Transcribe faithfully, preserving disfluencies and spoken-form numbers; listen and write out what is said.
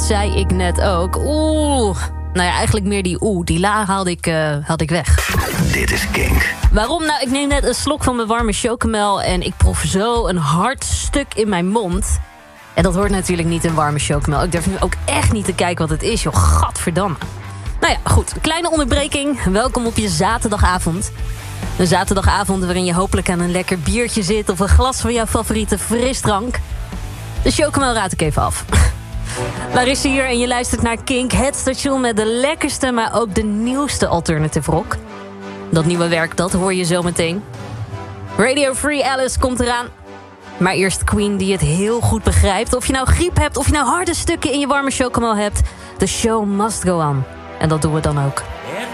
zei ik net ook. Oeh. Nou ja, eigenlijk meer die oeh. Die la haalde ik, uh, haalde ik weg. Dit is Kink. Waarom? Nou, ik neem net een slok van mijn warme chocomel en ik proef zo een hard stuk in mijn mond. En dat hoort natuurlijk niet in warme chocomel. Ik durf nu ook echt niet te kijken wat het is, joh. Gadverdamme. Nou ja, goed. Kleine onderbreking. Welkom op je zaterdagavond. Een zaterdagavond waarin je hopelijk aan een lekker biertje zit of een glas van jouw favoriete frisdrank. De chocomel raad ik even af. Larissa hier en je luistert naar Kink, het station met de lekkerste, maar ook de nieuwste alternative rock. Dat nieuwe werk, dat hoor je zo meteen. Radio Free Alice komt eraan. Maar eerst Queen die het heel goed begrijpt. Of je nou griep hebt, of je nou harde stukken in je warme chocomel hebt. The show must go on. En dat doen we dan ook.